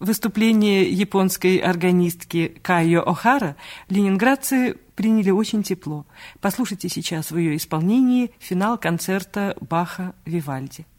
Выступление японской органистки Кайо Охара ленинградцы приняли очень тепло. Послушайте сейчас в ее исполнении финал концерта Баха «Вивальди».